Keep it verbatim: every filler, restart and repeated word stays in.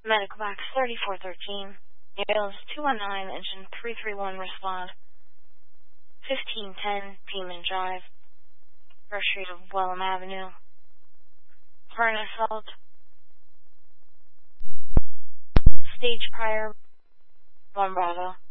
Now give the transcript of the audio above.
Medical box thirty-four thirteen. Ailes two one nine, engine three three one, respond. fifteen ten, Demon Drive. First Street of Wellham Avenue. Car assault. Stage prior. One Bravo.